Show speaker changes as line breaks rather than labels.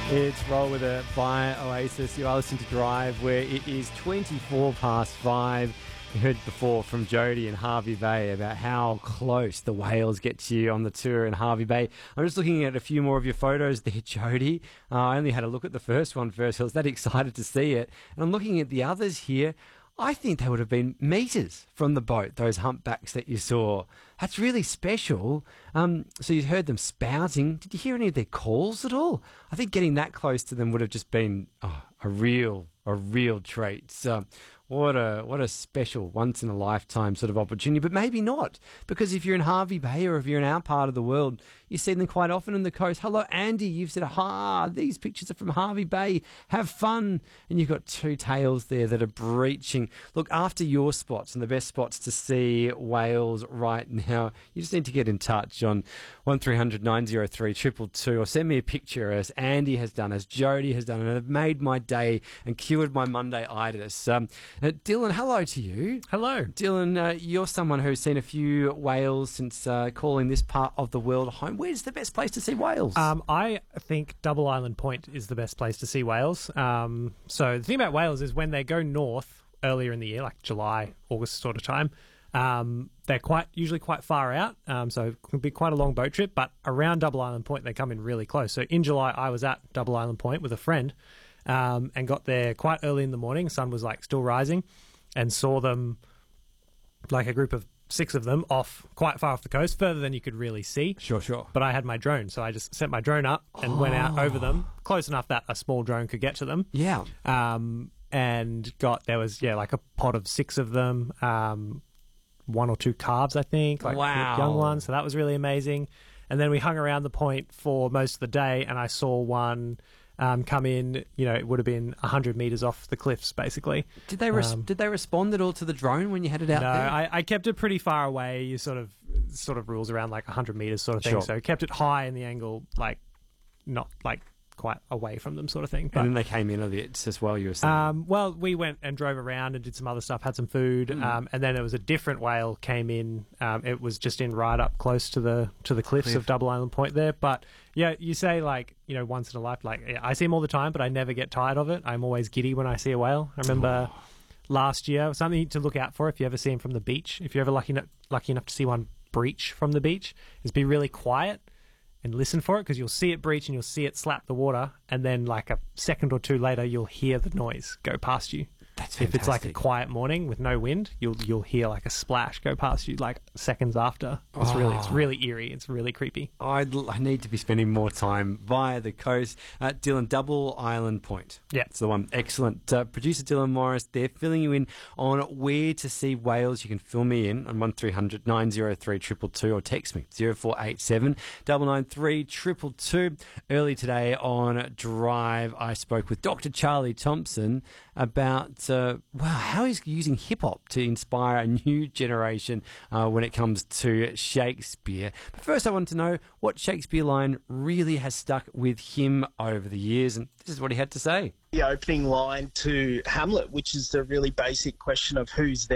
It's Roll With It by Oasis. You are listening to Drive, where it is 24 past 5. You heard before from Jody and Hervey Bay about how close the whales get to you on the tour in Hervey Bay. I'm just looking at a few more of your photos there, Jody. I only had a look at the first one first. I was that excited to see it. And I'm looking at the others here. I think they would have been metres from the boat, those humpbacks that you saw. That's really special. So you heard them spouting. Did you hear any of their calls at all? I think getting that close to them would have just been a real treat. So what a special once-in-a-lifetime sort of opportunity, but maybe not, because if you're in Hervey Bay or if you're in our part of the world, you see them quite often on the coast. Hello, Andy, you've said, these pictures are from Hervey Bay. Have fun. And you've got two tails there that are breaching. Look, after your spots and the best spots to see whales right now, you just need to get in touch on 1300 903 222 or send me a picture, as Andy has done, as Jody has done, and have made my day and cured my Monday-itis. Dylan, hello to you.
Hello.
Dylan, you're someone who's seen a few whales since calling this part of the world home. Where's the best place to see whales?
I think Double Island Point is the best place to see whales. So the thing about whales is when they go north earlier in the year, like July, August sort of time, they're usually quite far out, so it can be quite a long boat trip, but around Double Island Point they come in really close. So in July I was at Double Island Point with a friend, and got there quite early in the morning. Sun was still rising, and saw them, like a group of 6 of them, quite far off the coast, further than you could really see.
Sure.
But I had my drone, so I just set my drone up and went out over them, close enough that a small drone could get to them.
Yeah.
And there was like a pod of 6 of them, 1 or 2 calves, I think,
wow,
young ones. So that was really amazing. And then we hung around the point for most of the day, and I saw one come in. It would have been 100 metres off the cliffs, basically.
Did they respond at all to the drone when you had it out there?
No, I kept it pretty far away. You sort of rules around 100 metres sort of thing.
Sure.
So kept it high in the angle, not quite away from them sort of thing. But,
and then they came in a bit as well, you were saying?
Well, we went and drove around and did some other stuff, had some food, and then there was a different whale came in. It was just in right up close to the cliffs of Double Island Point there. But yeah, you say once in a life, I see them all the time, but I never get tired of it. I'm always giddy when I see a whale. I remember last year, something to look out for if you ever see them from the beach. If you're ever lucky enough to see one breach from the beach, is be really quiet and listen for it, because you'll see it breach and you'll see it slap the water, and then a second or two later you'll hear the noise go past you.
That's
fantastic. If it's a
fantastic.
quiet morning with no wind, you'll hear a splash go past you seconds after. It's really eerie. It's really creepy.
I need to be spending more time via the coast. Dylan, Double Island Point.
Yeah.
It's the one. Excellent. Producer Dylan Morris, they're filling you in on where to see whales. You can fill me in on 1300 903 222 or text me 0487 993 222. Early today on Drive, I spoke with Dr. Charlie Thompson about how he's using hip-hop to inspire a new generation when it comes to Shakespeare. But first I want to know what Shakespeare line really has stuck with him over the years, and this is what he had to say.
The opening line to Hamlet, which is the really basic question of who's there.